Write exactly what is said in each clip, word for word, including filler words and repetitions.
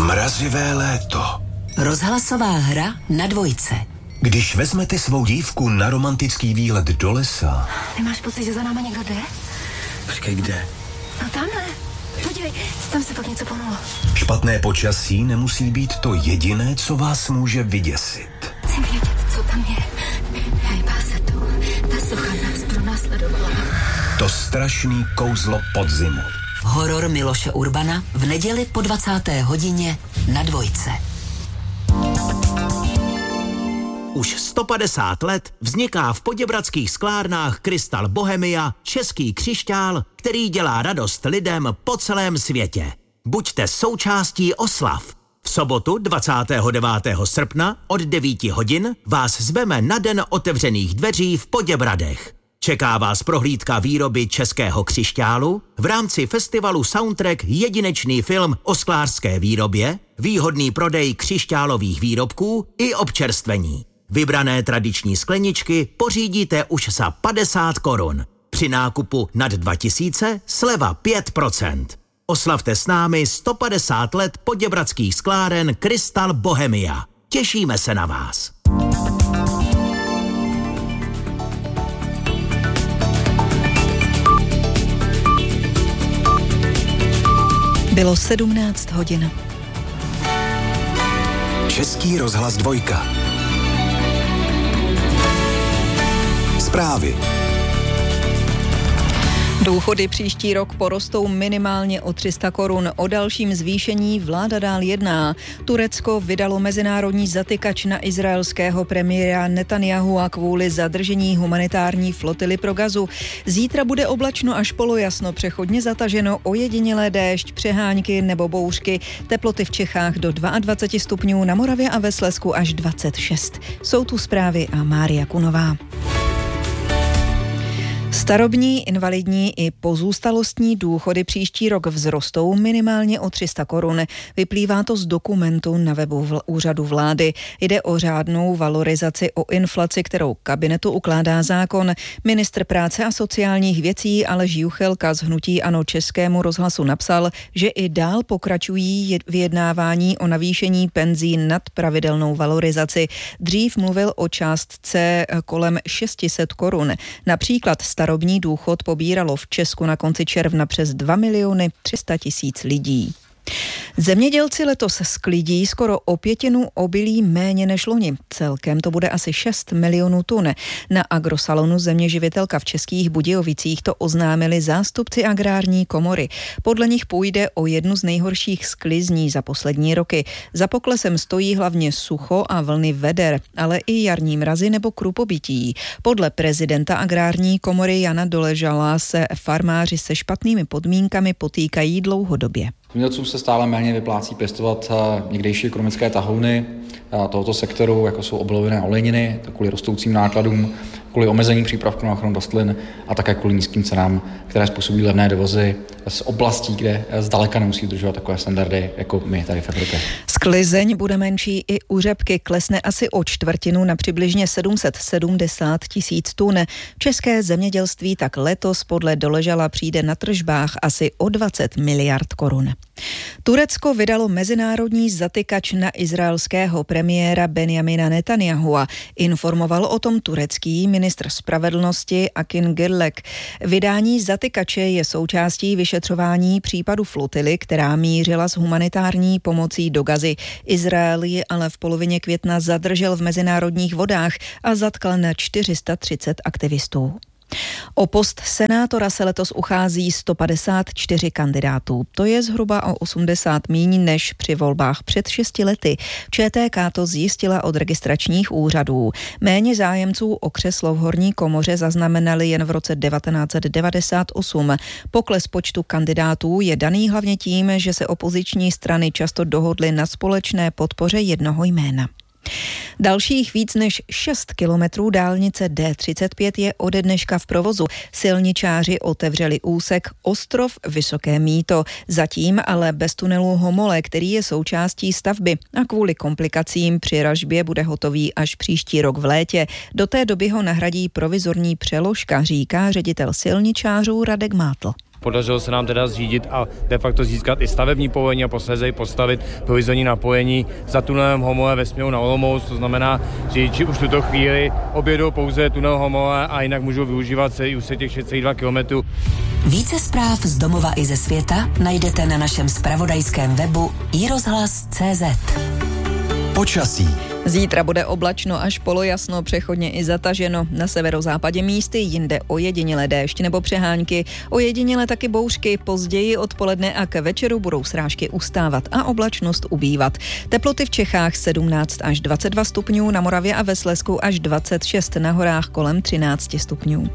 Mrazivé léto. Rozhlasová hra na dvojce. Když vezmete svou dívku na romantický výlet do lesa... Nemáš pocit, že za náma někdo jde? Počkej, kde? No tamhle. Podívej, tam se pak něco pohnulo. Špatné počasí nemusí být to jediné, co vás může vyděsit. Chci vědět, co tam je. Hejbá se tu. Ta socha nás pronásledovala. To strašný kouzlo podzimu. Horor Miloše Urbana v neděli po dvacáté hodině na dvojce. Už sto padesát let vzniká v poděbradských sklárnách Krystal Bohemia český křišťál, který dělá radost lidem po celém světě. Buďte součástí oslav. V sobotu dvacátého devátého srpna od devíti hodin vás zveme na den otevřených dveří v Poděbradech. Čeká vás prohlídka výroby českého křišťálu, v rámci festivalu Soundtrack jedinečný film o sklářské výrobě, výhodný prodej křišťálových výrobků i občerstvení. Vybrané tradiční skleničky pořídíte už za padesát korun. Při nákupu nad dva tisíce sleva pět procent. Oslavte s námi sto padesát let poděbradských skláren Krystal Bohemia. Těšíme se na vás. Bylo sedmnáct hodin. Český rozhlas dvojka. Zprávy. Důchody příští rok porostou minimálně o tři sta korun. O dalším zvýšení vláda dál jedná. Turecko vydalo mezinárodní zatykač na izraelského premiéra Netanyahua kvůli zadržení humanitární flotily pro Gazu. Zítra bude oblačno až polojasno, přechodně zataženo, ojedinělé déšť, přehánky nebo bouřky. Teploty v Čechách do dvacet dva stupňů, na Moravě a ve Slezsku až dvacet šest. Jsou tu zprávy a Mária Kunová. Starobní, invalidní i pozůstalostní důchody příští rok vzrostou minimálně o tři sta korun. Vyplývá to z dokumentu na webu v úřadu vlády. Jde o řádnou valorizaci o inflaci, kterou kabinetu ukládá zákon. Ministr práce a sociálních věcí Aleš Juchelka z hnutí ANO Českému rozhlasu napsal, že i dál pokračují vyjednávání o navýšení penzí nad pravidelnou valorizaci. Dřív mluvil o částce kolem šest set korun. Například starobní důchod pobíralo v Česku na konci června přes dva miliony tři sta tisíc lidí. Zemědělci letos sklidí skoro o pětinu obilí méně než loni. Celkem to bude asi šest milionů tun. Na agrosalonu Zeměživitelka v Českých Budějovicích to oznámili zástupci agrární komory. Podle nich půjde o jednu z nejhorších sklizní za poslední roky. Za poklesem stojí hlavně sucho a vlny veder, ale i jarní mrazy nebo krupobytí. Podle prezidenta agrární komory Jana Doležala se farmáři se špatnými podmínkami potýkají dlouhodobě. Zemědělcům se stále méně vyplácí pěstovat někdejší ekonomické tahouny tohoto sektoru, jako jsou obiloviny a olejniny, kvůli rostoucím nákladům, kvůli omezení přípravků na ochranu rostlin a také kvůli nízkým cenám, které způsobují levné dovozy z oblastí, kde zdaleka nemusí dodržovat takové standardy, jako my tady v Evropě. Sklizeň bude menší i u řepky, klesne asi o čtvrtinu na přibližně sedm set sedmdesát tisíc tun. České zemědělství tak letos podle Doležala přijde na tržbách asi o dvacet miliard korun. Turecko vydalo mezinárodní zatykač na izraelského premiéra Benjamina Netanyahua. Informoval o tom turecký ministr spravedlnosti Akin Gürlek. Vydání zatykače je součástí vyšetřování případu flotily, která mířila s humanitární pomocí do Gazy. Izrael ji ale v polovině května zadržel v mezinárodních vodách a zatkl na čtyři sta třicet aktivistů. O post senátora se letos uchází sto padesát čtyři kandidátů. To je zhruba o osmdesát míň než při volbách před šesti lety. ČTK to zjistila od registračních úřadů. Méně zájemců o křeslo v horní komoře zaznamenali jen v roce devatenáct set devadesát osm. Pokles počtu kandidátů je daný hlavně tím, že se opoziční strany často dohodly na společné podpoře jednoho jména. Dalších víc než šest kilometrů dálnice D třicet pět je ode dneška v provozu. Silničáři otevřeli úsek Ostrov Vysoké Mýto. Zatím ale bez tunelu Homole, který je součástí stavby a kvůli komplikacím při ražbě bude hotový až příští rok v létě. Do té doby ho nahradí provizorní přeložka, říká ředitel silničářů Radek Mátl. Podařilo se nám teda zřídit a de facto získat i stavební povolení a posléze postavit provizorní napojení za tunelem Homole ve směru na Olomouc. To znamená, že řidiči už v tuto chvíli objedou pouze tunel Homole a jinak můžou využívat celý úsek těch šest celá dva kilometru. Více zpráv z domova i ze světa najdete na našem zpravodajském webu i rozhlas tečka cé zet. Počasí. Zítra bude oblačno až polojasno, přechodně i zataženo. Na severozápadě místy, jinde ojedinělé déšť nebo přehánky. Ojedinělé taky bouřky, později odpoledne a k večeru budou srážky ustávat a oblačnost ubývat. Teploty v Čechách sedmnáct až dvacet dva stupňů, na Moravě a ve Slezsku až dvacet šest, na horách kolem třináct stupňů.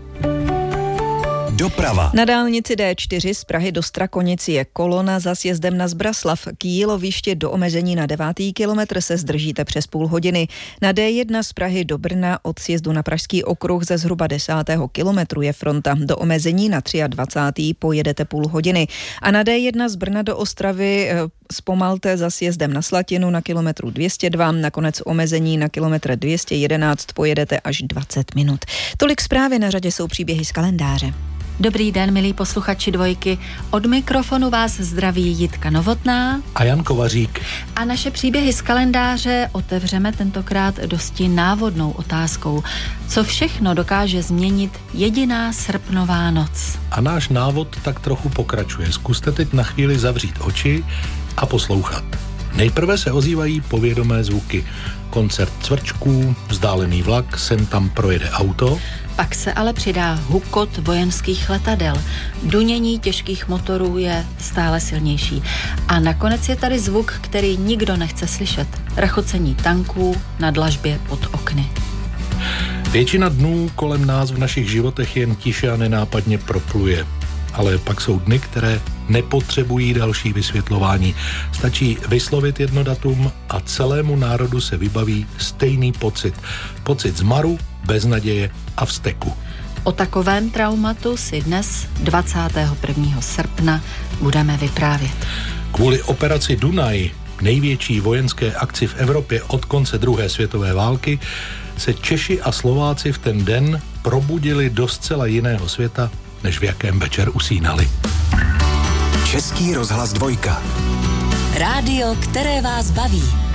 Doprava. Na dálnici dé čtyři z Prahy do Strakonic je kolona za sjezdem na Zbraslav. K jílovišti do omezení na devátý kilometr se zdržíte přes půl hodiny. Na dé jedna z Prahy do Brna od sjezdu na Pražský okruh ze zhruba desátého kilometru je fronta. Do omezení na dvacátý třetí pojedete půl hodiny. A na dé jedna z Brna do Ostravy zpomalte za sjezdem na Slatinu na kilometru dvě stě dva. Nakonec omezení na kilometr dvě stě jedenáct pojedete až dvacet minut. Tolik zprávy, na řadě jsou příběhy z kalendáře. Dobrý den, milí posluchači Dvojky. Od mikrofonu vás zdraví Jitka Novotná a Jan Kovařík. A naše příběhy z kalendáře otevřeme tentokrát dosti návodnou otázkou. Co všechno dokáže změnit jediná srpnová noc? A náš návod tak trochu pokračuje. Zkuste teď na chvíli zavřít oči a poslouchat. Nejprve se ozývají povědomé zvuky. Koncert cvrčků, vzdálený vlak, sem tam projede auto. Pak se ale přidá hukot vojenských letadel. Dunění těžkých motorů je stále silnější. A nakonec je tady zvuk, který nikdo nechce slyšet. Rachocení tanků na dlažbě pod okny. Většina dnů kolem nás v našich životech jen tiše a nenápadně propluje. Ale pak jsou dny, které nepotřebují další vysvětlování. Stačí vyslovit jedno datum a celému národu se vybaví stejný pocit. Pocit zmaru, beznaděje a vzteku. O takovém traumatu si dnes dvacátého prvního srpna budeme vyprávět. Kvůli operaci Dunaj, největší vojenské akci v Evropě od konce druhé světové války, se Češi a Slováci v ten den probudili do zcela jiného světa, než v jakém večer usínali. Český rozhlas Dvojka. Rádio, které vás baví.